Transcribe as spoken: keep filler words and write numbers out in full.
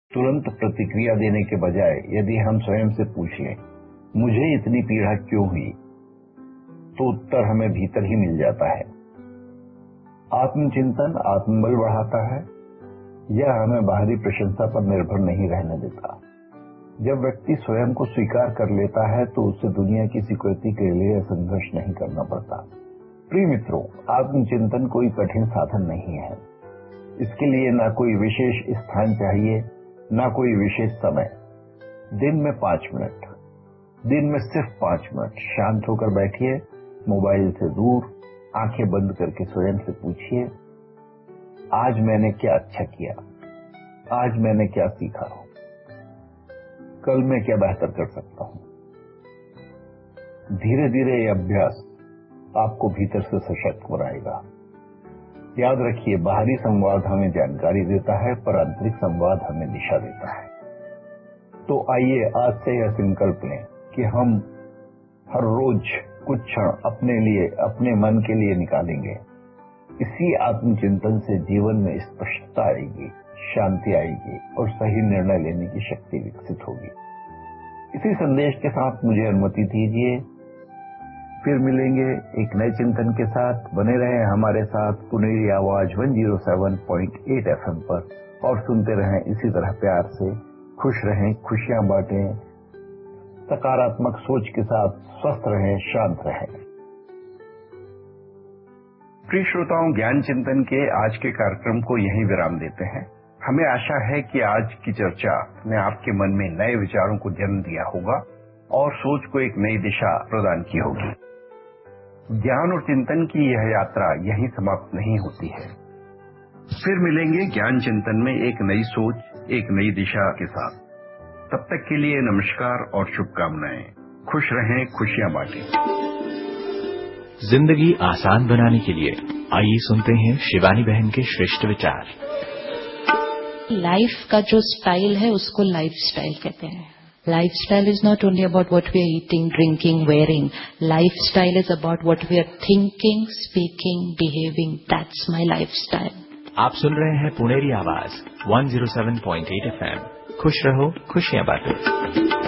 तुरंत प्रतिक्रिया देने के बजाय यदि हम स्वयं से पूछ लें, मुझे इतनी पीड़ा क्यों हुई, तो उत्तर हमें भीतर ही मिल जाता है। आत्मचिंतन आत्मबल बढ़ाता है, यह हमें बाहरी प्रशंसा पर निर्भर नहीं रहने देता। जब व्यक्ति स्वयं को स्वीकार कर लेता है तो उसे दुनिया की स्वीकृति के लिए संघर्ष नहीं करना पड़ता। प्रिय मित्रों, आत्मचिंतन कोई कठिन साधन नहीं है। इसके लिए ना कोई विशेष स्थान चाहिए, ना कोई विशेष समय। दिन में पांच मिनट, दिन में सिर्फ पांच मिनट शांत होकर बैठिए, मोबाइल से दूर, आंखें बंद करके स्वयं से पूछिए, आज मैंने क्या अच्छा किया, आज मैंने क्या सीखा, कल मैं क्या बेहतर कर सकता हूं। धीरे धीरे यह अभ्यास आपको भीतर से सशक्त बनाएगा। याद रखिए, बाहरी संवाद हमें जानकारी देता है, पर आंतरिक संवाद हमें दिशा देता है। तो आइए आज से यह संकल्प लें कि हम हर रोज कुछ क्षण अपने लिए, अपने मन के लिए निकालेंगे। इसी आत्मचिंतन से जीवन में स्पष्टता आएगी, शांति आएगी और सही निर्णय लेने की शक्ति विकसित होगी। इसी संदेश के साथ मुझे अनुमति दीजिए, फिर मिलेंगे एक नए चिंतन के साथ। बने रहें हमारे साथ पुनेरी आवाज एक सौ सात पॉइंट आठ एफएम पर और सुनते रहें इसी तरह प्यार से। खुश रहें, खुशियां बांटें, सकारात्मक सोच के साथ स्वस्थ रहें, शांत रहें। प्रिय श्रोताओं, ज्ञान चिंतन के आज के कार्यक्रम को यहीं विराम देते हैं। हमें आशा है कि आज की चर्चा ने आपके मन में नए विचारों को जन्म दिया होगा और सोच को एक नई दिशा प्रदान की होगी। ज्ञान और चिंतन की यह यात्रा यहीं समाप्त नहीं होती है। फिर मिलेंगे ज्ञान चिंतन में एक नई सोच, एक नई दिशा के साथ। तब तक के लिए नमस्कार और शुभकामनाएं। खुश रहें, खुशियां बांटें। जिंदगी आसान बनाने के लिए आइए सुनते हैं शिवानी बहन के श्रेष्ठ विचार। लाइफ का जो स्टाइल है उसको लाइफ स्टाइल कहते हैं। Life style is not only about what we are eating, drinking, wearing. Life style is about what we are thinking, speaking, behaving. That's my life style. आप सुन रहे हैं पुनेरी आवाज एक सौ सात पॉइंट आठ एफएम। खुश रहो, खुशियां बांटो।